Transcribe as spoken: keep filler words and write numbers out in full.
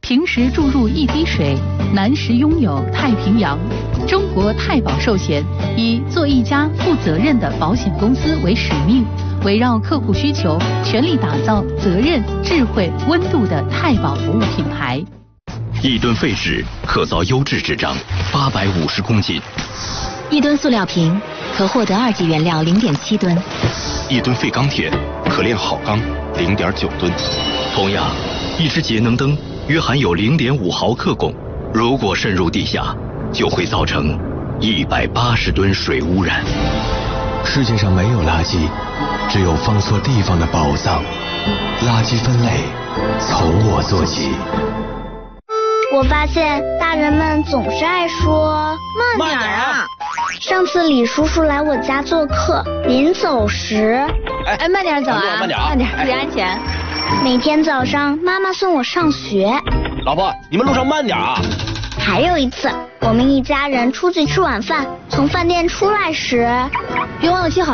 平时注入一滴水，难时拥有太平洋。中国太保寿险以做一家负责任的保险公司为使命，围绕客户需求，全力打造责任、智慧、温度的太保服务品牌。 一吨废纸可造优质纸张八百五十公斤， 一吨塑料瓶可获得二级原料零点七吨， 一吨废钢铁可炼好钢零点九吨。同样，一只节能灯约含有零点五毫克汞，如果渗入地下，就会造成一百八十吨水污染。 世界上没有垃圾，只有放错地方的宝藏。垃圾分类从我做起。 我发现大人们总是爱说慢点啊。上次李叔叔来我家做客，临走时， 哎，慢点走啊，慢点，慢点，注意安全。 每天早上妈妈送我上学。 老婆，你们路上慢点啊。 还有一次，我们一家人出去吃晚饭，从饭店出来时， 别忘了系好